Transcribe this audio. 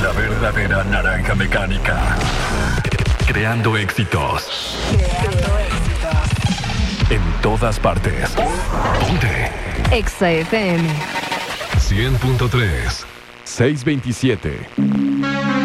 La verdadera naranja mecánica. Creando éxitos. En todas partes. Ponte. Exa FM 100.3. 627.